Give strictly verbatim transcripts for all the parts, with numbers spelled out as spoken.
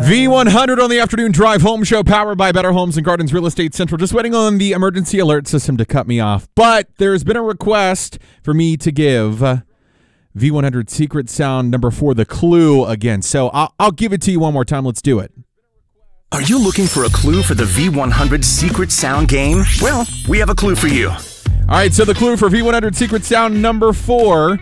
V one hundred on the afternoon drive home show, powered by Better Homes and Gardens Real Estate Central. Just waiting on the emergency alert system to cut me off. But there's been a request for me to give uh, V one hundred Secret Sound number four, the clue, again. So I'll, I'll give it to you one more time. Let's do it. Are you looking for a clue for the V one hundred Secret Sound game? Well, we have a clue for you. All right, so the clue for V one hundred Secret Sound number four.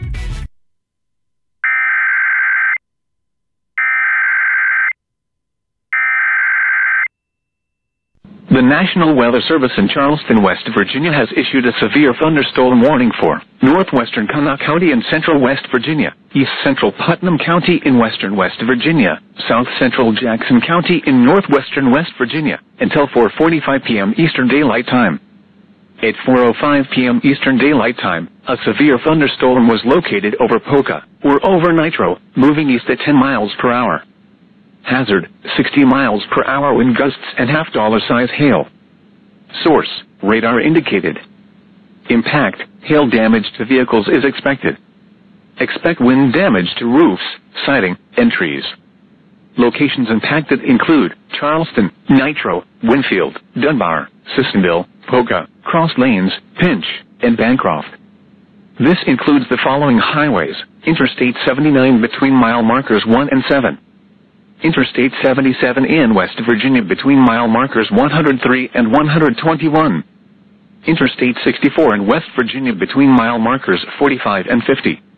The National Weather Service in Charleston, West Virginia has issued a severe thunderstorm warning for northwestern Kanawha County in central West Virginia, east central Putnam County in western West Virginia, south central Jackson County in northwestern West Virginia, until four forty-five p.m. Eastern Daylight Time. At four oh five p.m. Eastern Daylight Time, a severe thunderstorm was located over Poca, or over Nitro, moving east at ten miles per hour. Hazard, sixty miles per hour wind gusts and half-dollar size hail. Source, radar indicated. Impact, hail damage to vehicles is expected. Expect wind damage to roofs, siding, and trees. Locations impacted include Charleston, Nitro, Winfield, Dunbar, Sissonville, Poca, Cross Lanes, Pinch, and Bancroft. This includes the following highways: Interstate seventy-nine between mile markers one and seven. Interstate seventy-seven in West Virginia between mile markers one hundred three and one hundred twenty-one. Interstate sixty-four in West Virginia between mile markers forty-five and fifty.